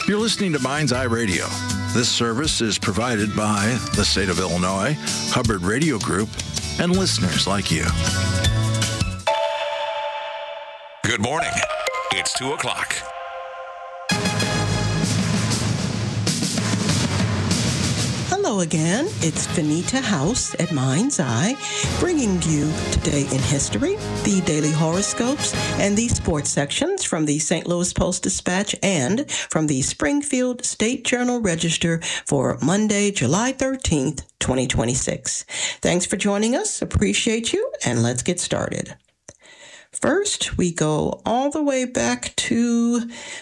You're listening to Mind's Eye Radio. This service is provided by the state of Illinois, Hubbard Radio Group, and listeners like you. Good morning. It's 2 o'clock. Hello again. It's Vanita House at Mind's Eye, bringing you Today in History, the daily horoscopes, and the sports sections from the St. Louis Post-Dispatch and from the Springfield State Journal Register for Monday, July 13th, 2026. Thanks for joining us. Appreciate you, and let's get started. First, we go all the way back to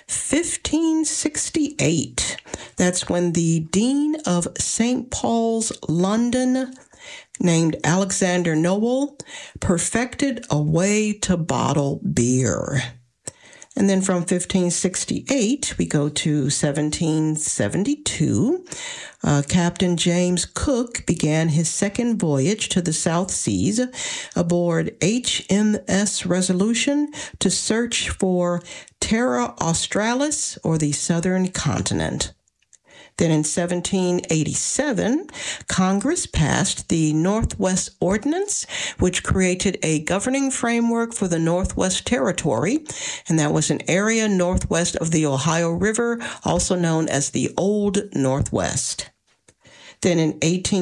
1568. That's when the Dean of St. Paul's, London, named Alexander Noel, perfected a way to bottle beer. And then from 1568, we go to 1772. Captain James Cook began his second voyage to the South Seas aboard HMS Resolution to search for Terra Australis, or the southern continent. Then in 1787, Congress passed the Northwest Ordinance, which created a governing framework for the Northwest Territory, and that was an area northwest of the Ohio River, also known as the Old Northwest. Then in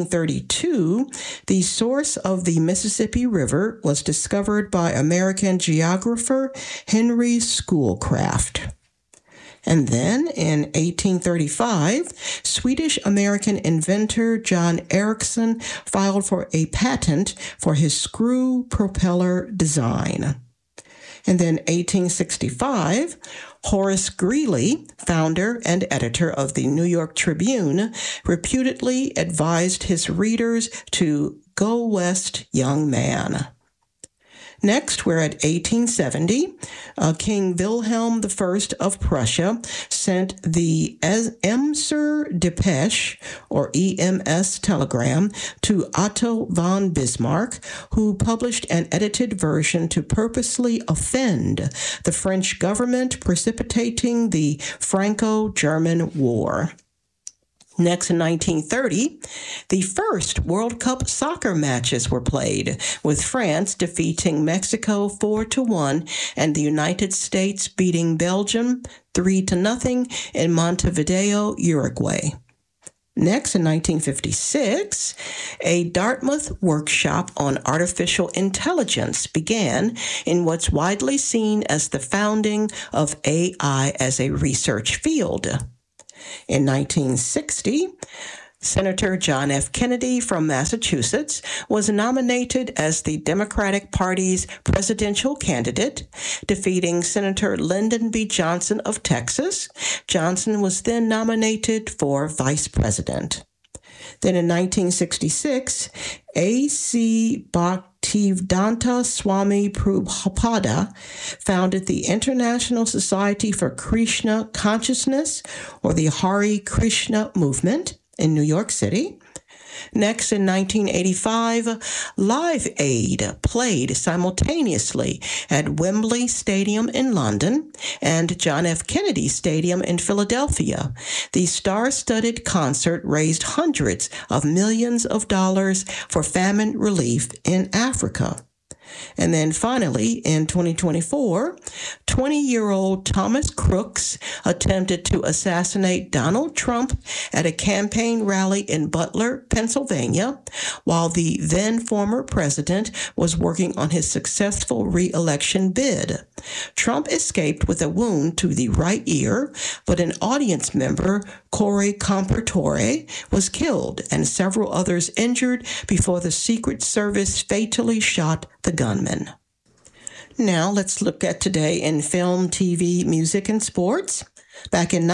1832, the source of the Mississippi River was discovered by American geographer Henry Schoolcraft. And then in 1835, Swedish-American inventor John Ericsson filed for a patent for his screw propeller design. And then 1865, Horace Greeley, founder and editor of the New York Tribune, reputedly advised his readers to go west, young man. Next, we're at 1870. King Wilhelm I of Prussia sent the Emser Depeche, or EMS telegram, to Otto von Bismarck, who published an edited version to purposely offend the French government, precipitating the Franco-German War. Next, in 1930, the first World Cup soccer matches were played, with France defeating Mexico 4-1 and the United States beating Belgium 3-0 in Montevideo, Uruguay. Next, in 1956, a Dartmouth workshop on artificial intelligence began in what's widely seen as the founding of AI as a research field. In 1960, Senator John F. Kennedy from Massachusetts was nominated as the Democratic Party's presidential candidate, defeating Senator Lyndon B. Johnson of Texas. Johnson was then nominated for vice president. Then in 1966, A.C. Bhaktivedanta Swami Prabhupada founded the International Society for Krishna Consciousness, or the Hare Krishna movement, in New York City. Next, in 1985, Live Aid played simultaneously at Wembley Stadium in London and John F. Kennedy Stadium in Philadelphia. The star-studded concert raised hundreds of millions of dollars for famine relief in Africa. And then finally, in 2024, 20-year-old Thomas Crooks attempted to assassinate Donald Trump at a campaign rally in Butler, Pennsylvania, while the then former president was working on his successful re-election bid. Trump escaped with a wound to the right ear, but an audience member, Corey Compertore, was killed and several others injured before the Secret Service fatally shot the gunman. Now let's look at today in film, TV, music, and sports. Back in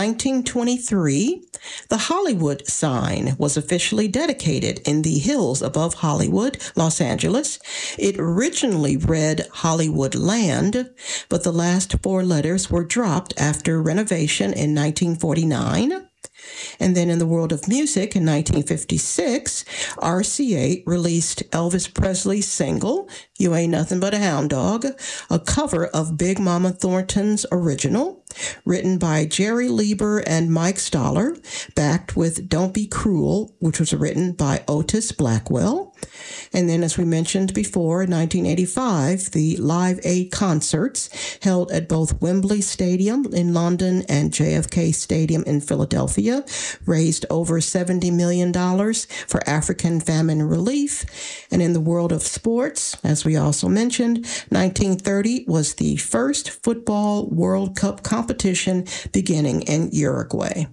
1923, the Hollywood sign was officially dedicated in the hills above Hollywood, Los Angeles. It originally read Hollywood Land, but the last four letters were dropped after renovation in 1949. And then in the world of music, in 1956, RCA released Elvis Presley's single, You Ain't Nothing But a Hound Dog, a cover of Big Mama Thornton's original, written by Jerry Lieber and Mike Stoller, backed with Don't Be Cruel, which was written by Otis Blackwell. And then, as we mentioned before, in 1985, the Live Aid concerts held at both Wembley Stadium in London and JFK Stadium in Philadelphia raised over $70 million for African famine relief. And in the world of sports, as we also mentioned, 1930 was the first football World Cup competition beginning in Uruguay.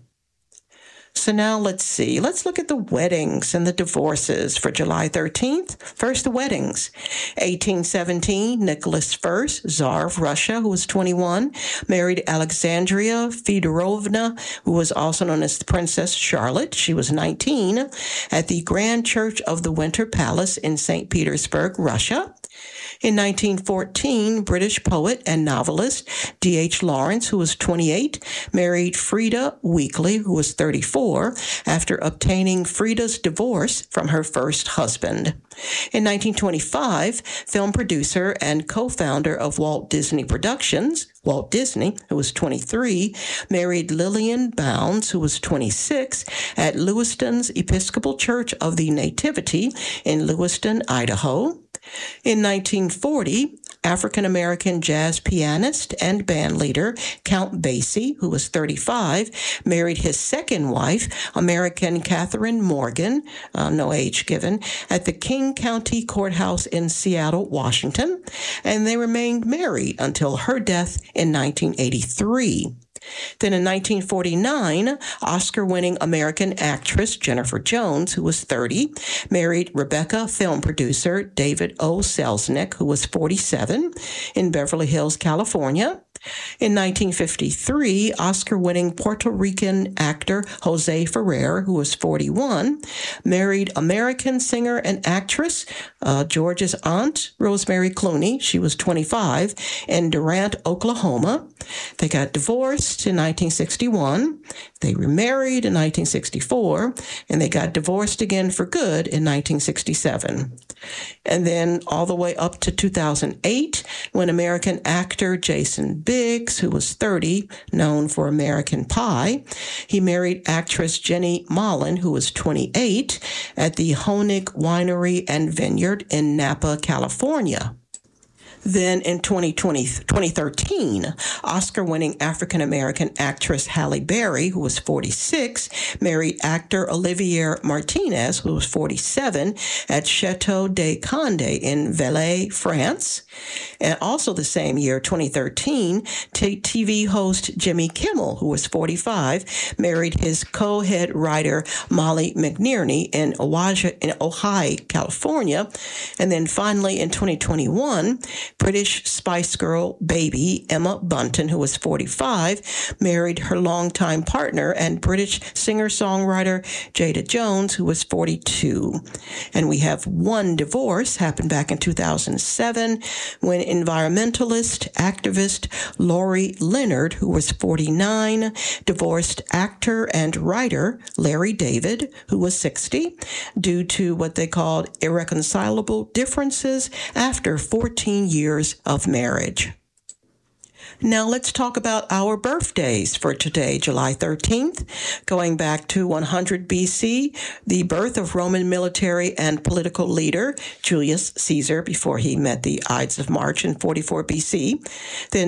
So now let's see. Let's look at the weddings and the divorces for July 13th. First, the weddings. 1817, Nicholas I, Tsar of Russia, who was 21, married Alexandria Fedorovna, who was also known as Princess Charlotte. She was 19, at the Grand Church of the Winter Palace in St. Petersburg, Russia. In 1914, British poet and novelist D.H. Lawrence, who was 28, married Frida Weekly, who was 34, after obtaining Frida's divorce from her first husband. In 1925, film producer and co-founder of Walt Disney Productions, Walt Disney, who was 23, married Lillian Bounds, who was 26, at Lewiston's Episcopal Church of the Nativity in Lewiston, Idaho. In 1940, African-American jazz pianist and bandleader Count Basie, who was 35, married his second wife, American Catherine Morgan, no age given, at the King County Courthouse in Seattle, Washington, and they remained married until her death in 1983. Then in 1949, Oscar-winning American actress Jennifer Jones, who was 30, married Rebecca film producer David O. Selznick, who was 47, in Beverly Hills, California. In 1953, Oscar-winning Puerto Rican actor Jose Ferrer, who was 41, married American singer and actress George's aunt, Rosemary Clooney. She was 25, in Durant, Oklahoma. They got divorced in 1961. They remarried in 1964, and they got divorced again for good in 1967. And then all the way up to 2008, when American actor Jason Biggs, who was 30, known for American Pie, he married actress Jenny Mollen, who was 28, at the Honig Winery and Vineyard in Napa, California. Then in 2013, Oscar-winning African-American actress Halle Berry, who was 46, married actor Olivier Martinez, who was 47, at Chateau des Condes in Valais, France. And also the same year, 2013, TV host Jimmy Kimmel, who was 45, married his co-head writer Molly McNearney in Ojai, California. And then finally in 2021, British Spice Girl baby Emma Bunton, who was 45, married her longtime partner and British singer-songwriter Jada Jones, who was 42. And we have one divorce, happened back in 2007, when environmentalist activist Lori Leonard, who was 49, divorced actor and writer Larry David, who was 60, due to what they called irreconcilable differences after 14 years of marriage. Now let's talk about our birthdays for today, July 13th. Going back to 100 BC, the birth of Roman military and political leader Julius Caesar before he met the Ides of March in 44 BC. Then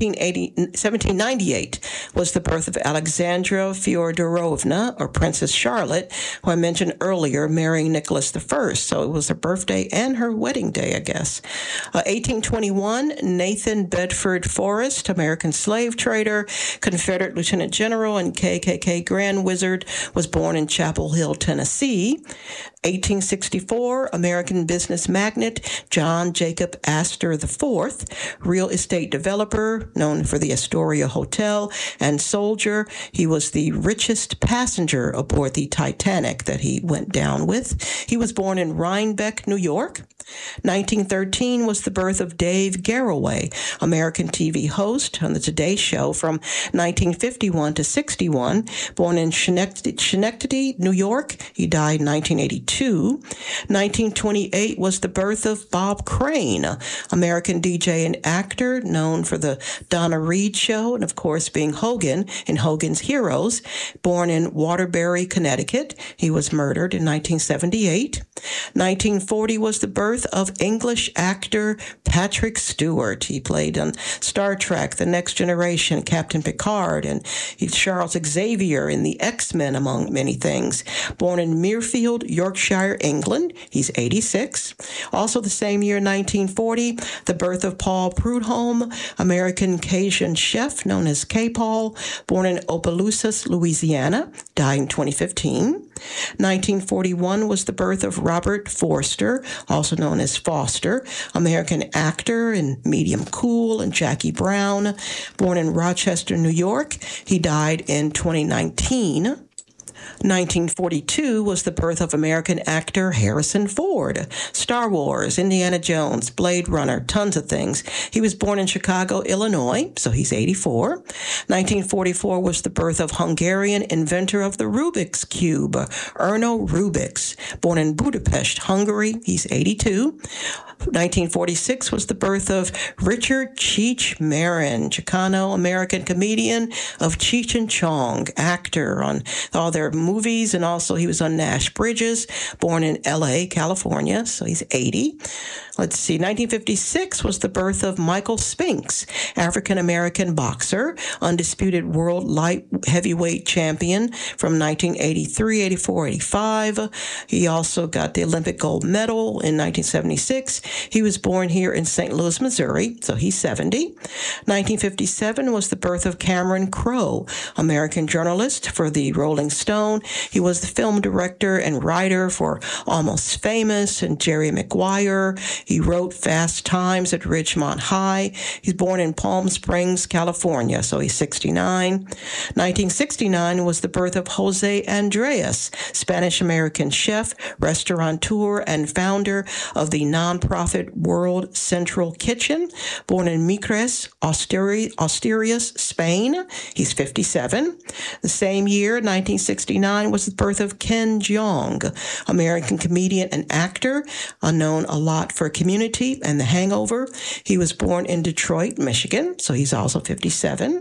1798 was the birth of Alexandra Feodorovna, or Princess Charlotte, who I mentioned earlier, marrying Nicholas I. So it was her birthday and her wedding day, I guess. 1821, Nathan Bedford Forrest, American slave trader, Confederate Lieutenant General, and KKK Grand Wizard, was born in Chapel Hill, Tennessee. 1864, American business magnate John Jacob Astor IV, real estate developer known for the Astoria Hotel, and soldier. He was the richest passenger aboard the Titanic that he went down with. He was born in Rhinebeck, New York. 1913 was the birth of Dave Garroway, American TV host host on the Today Show from 1951 to 61. Born in Schenectady, New York. He died in 1982. 1928 was the birth of Bob Crane, American DJ and actor known for the Donna Reed Show and, of course, being Hogan in Hogan's Heroes. Born in Waterbury, Connecticut. He was murdered in 1978. 1940 was the birth of English actor Patrick Stewart. He played on Star Trek, The Next Generation, Captain Picard, and he's Charles Xavier in the X-Men, among many things. Born in Mirfield, Yorkshire, England. He's 86. Also the same year, 1940, the birth of Paul Prudhomme, American Cajun chef known as K-Paul, born in Opelousas, Louisiana, died in 2015. 1941 was the birth of Robert Forster, also known as Foster, American actor in Medium Cool and Jackie Brown, born in Rochester, New York. He died in 2019. 1942 was the birth of American actor Harrison Ford. Star Wars, Indiana Jones, Blade Runner, tons of things. He was born in Chicago, Illinois, so he's 84. 1944 was the birth of Hungarian inventor of the Rubik's Cube, Erno Rubix. Born in Budapest, Hungary, he's 82. 1946 was the birth of Richard Cheech Marin, Chicano-American comedian of Cheech and Chong, actor on all their movies, and also he was on Nash Bridges, born in L.A., California, so he's 80. Let's see, 1956 was the birth of Michael Spinks, African-American boxer, undisputed world light heavyweight champion from 1983, 84, 85. He also got the Olympic gold medal in 1976. He was born here in St. Louis, Missouri, so he's 70. 1957 was the birth of Cameron Crowe, American journalist for the Rolling Stone. He was the film director and writer for Almost Famous and Jerry Maguire. He wrote Fast Times at Ridgemont High. He's born in Palm Springs, California, so he's 69. 1969 was the birth of Jose Andres, Spanish-American chef, restaurateur, and founder of the nonprofit World Central Kitchen. Born in Mieres, Asturias, Spain. He's 57. The same year, 1969, was the birth of Ken Jeong, American comedian and actor, known a lot for Community and The Hangover. He was born in Detroit, Michigan, so he's also 57.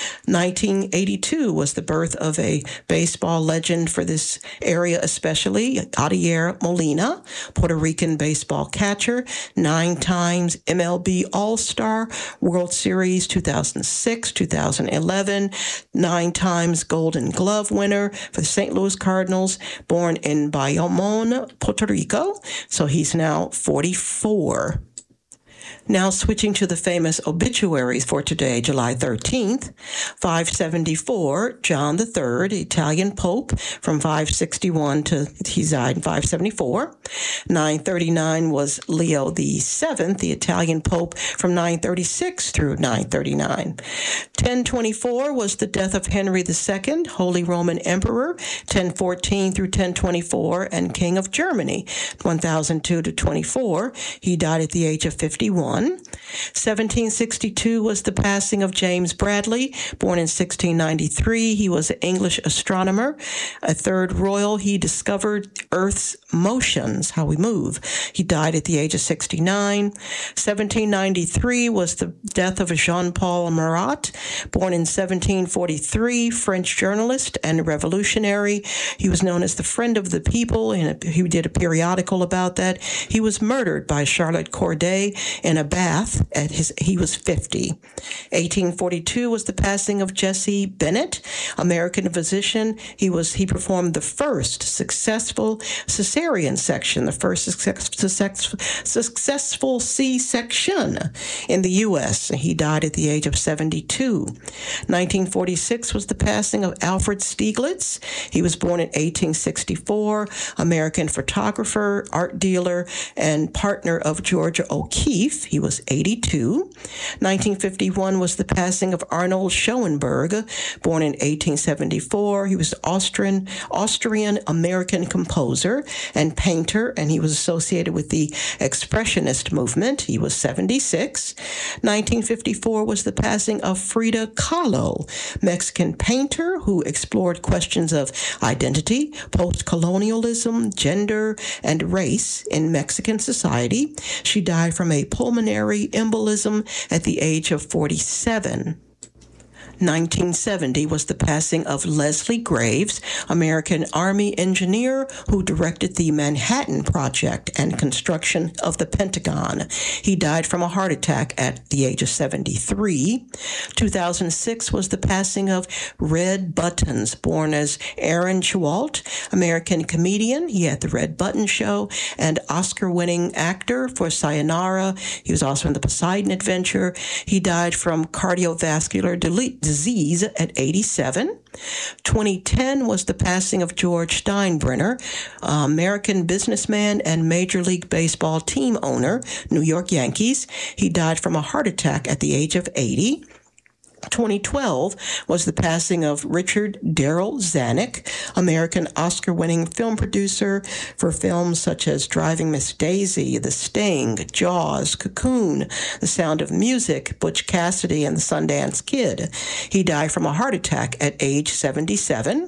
1982 was the birth of a baseball legend for this area especially, Adier Molina, Puerto Rican baseball catcher, 9 times MLB All-Star, World Series 2006, 2011, 9 times Golden Glove winner for the St. Louis Cardinals, born in Bayamon, Puerto Rico, so he's now 44. Now switching to the famous obituaries for today, July 13th, 574, John III, Italian Pope, from 561 to he died in 574. 939 was Leo VII, the Italian Pope, from 936 through 939. 1024 was the death of Henry II, Holy Roman Emperor, 1014 through 1024, and King of Germany, 1002 to 24. He died at the age of 51. 1762 was the passing of James Bradley, born in 1693. He was an English astronomer. A third royal, he discovered Earth's motions, how we move. He died at the age of 69. 1793 was the death of Jean-Paul Marat, born in 1743, French journalist and revolutionary. He was known as the Friend of the People, and he did a periodical about that. He was murdered by Charlotte Corday in a bath he was 50. 1842 was the passing of Jesse Bennett, American physician. He performed the first successful cesarean section, the first successful C-section in the U.S. He died at the age of 72. 1946 was the passing of Alfred Stieglitz. He was born in 1864, American photographer, art dealer, and partner of Georgia O'Keeffe. He was 82. 1951 was the passing of Arnold Schoenberg, born in 1874. He was Austrian-American composer and painter, and he was associated with the Expressionist movement. He was 76. 1954 was the passing of Frida Kahlo, Mexican painter who explored questions of identity, post-colonialism, gender, and race in Mexican society. She died from a pulmonary embolism at the age of 47. 1970 was the passing of Leslie Graves, American Army engineer who directed the Manhattan Project and construction of the Pentagon. He died from a heart attack at the age of 73. 2006 was the passing of Red Buttons, born as Aaron Chwalt, American comedian. He had the Red Button Show and Oscar-winning actor for Sayonara. He was also in the Poseidon Adventure. He died from cardiovascular disease at 87. 2010 was the passing of George Steinbrenner, American businessman and Major League Baseball team owner, New York Yankees. He died from a heart attack at the age of 80. 2012 was the passing of Richard Darrell Zanuck, American Oscar-winning film producer for films such as Driving Miss Daisy, The Sting, Jaws, Cocoon, The Sound of Music, Butch Cassidy, and The Sundance Kid. He died from a heart attack at age 77.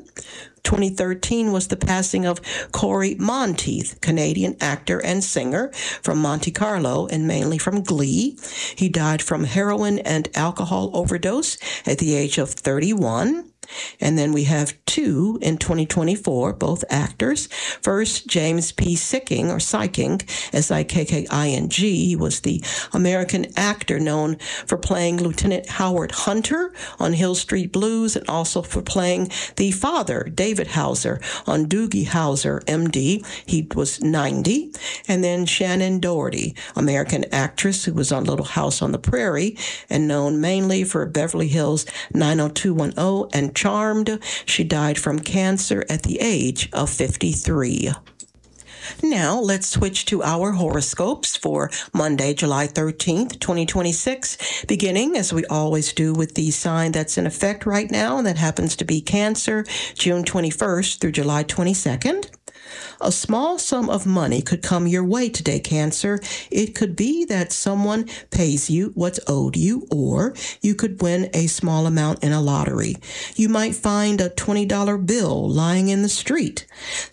2013 was the passing of Corey Monteith, Canadian actor and singer from Monte Carlo and mainly from Glee. He died from heroin and alcohol overdose at the age of 31. And then we have two in 2024, both actors. First, James P. Sikking, or Sikking, S-I-K-K-I-N-G, was the American actor known for playing Lieutenant Howard Hunter on Hill Street Blues and also for playing the father, David Hauser, on Doogie Howser, M.D. He was 90. And then Shannon Doherty, American actress who was on Little House on the Prairie and known mainly for Beverly Hills 90210 and Charmed. She died from cancer at the age of 53. Now, let's switch to our horoscopes for Monday, July 13th, 2026, beginning, as we always do, with the sign that's in effect right now, and that happens to be Cancer, June 21st through July 22nd. A small sum of money could come your way today, Cancer. It could be that someone pays you what's owed you, or you could win a small amount in a lottery. You might find a $20 bill lying in the street.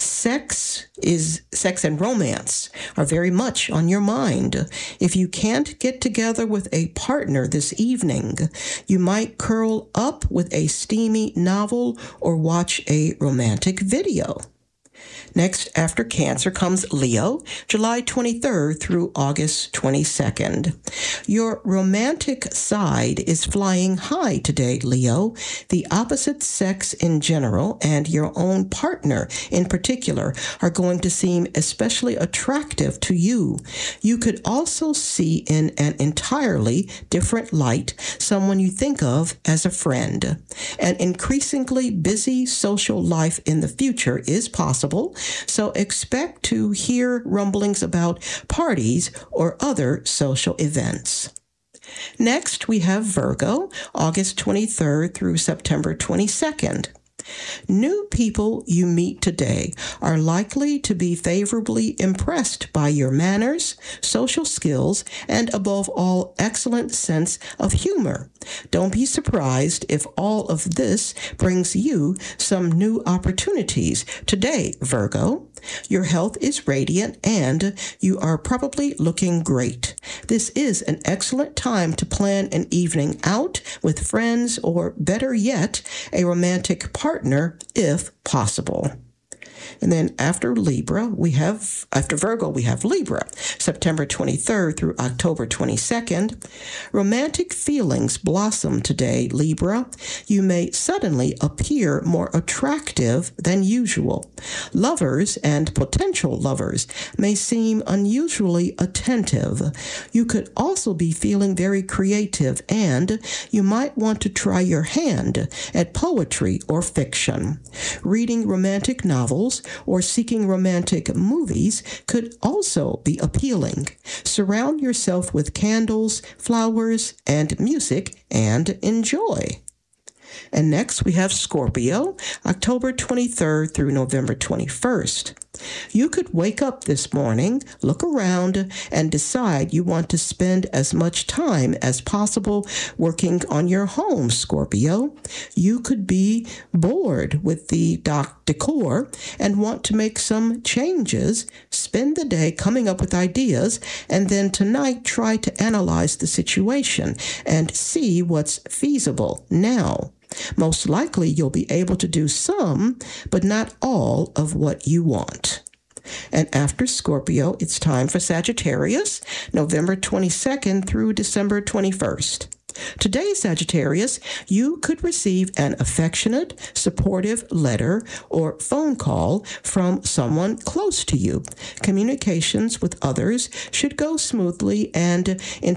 Sex and romance are very much on your mind. If you can't get together with a partner this evening, you might curl up with a steamy novel or watch a romantic video. Next, after Cancer, comes Leo, July 23rd through August 22nd. Your romantic side is flying high today, Leo. The opposite sex in general and your own partner in particular are going to seem especially attractive to you. You could also see in an entirely different light someone you think of as a friend. An increasingly busy social life in the future is possible, so expect to hear rumblings about parties or other social events. Next, we have Virgo, August 23rd through September 22nd. New people you meet today are likely to be favorably impressed by your manners, social skills, and above all, excellent sense of humor. Don't be surprised if all of this brings you some new opportunities today, Virgo. Your health is radiant and you are probably looking great. This is an excellent time to plan an evening out with friends or, better yet, a romantic partner if possible. And then after Virgo, we have Libra, September 23rd through October 22nd. Romantic feelings blossom today, Libra. You may suddenly appear more attractive than usual. Lovers and potential lovers may seem unusually attentive. You could also be feeling very creative, and you might want to try your hand at poetry or fiction. Reading romantic novels candles or seeking romantic movies could also be appealing. Surround yourself with candles, flowers, and music, and enjoy. And next we have Scorpio, October 23rd through November 21st. You could wake up this morning, look around, and decide you want to spend as much time as possible working on your home, Scorpio. You could be bored with the decor and want to make some changes. Spend the day coming up with ideas, and then tonight try to analyze the situation and see what's feasible now. Most likely you'll be able to do some, but not all of what you want. And after Scorpio, it's time for Sagittarius, November 22nd through December 21st. Today, Sagittarius, you could receive an affectionate, supportive letter or phone call from someone close to you. Communications with others should go smoothly, and